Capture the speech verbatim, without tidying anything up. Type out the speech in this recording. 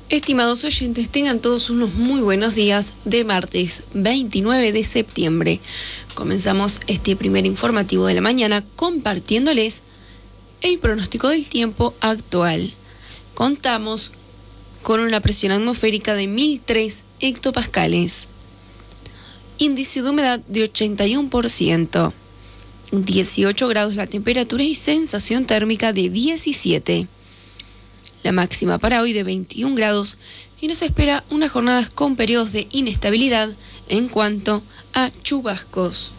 Estimados oyentes, tengan todos unos muy buenos días de martes veintinueve de septiembre. Comenzamos este primer informativo de la mañana compartiéndoles el pronóstico del tiempo actual. Contamos con una presión atmosférica de mil tres hectopascales, índice de humedad de ochenta y uno por ciento, dieciocho grados la temperatura y sensación térmica de diecisiete. La máxima para hoy de veintiún grados y nos espera unas jornadas con periodos de inestabilidad en cuanto a chubascos.